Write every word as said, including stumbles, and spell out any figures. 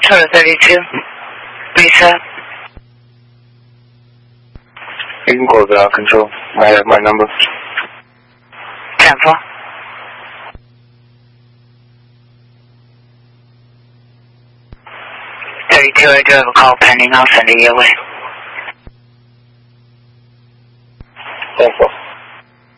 Total thirty-two. Lisa. You can close it out, Control. I have my number. ten four. thirty-two, I do have a call pending. I'll send it your way. ten four.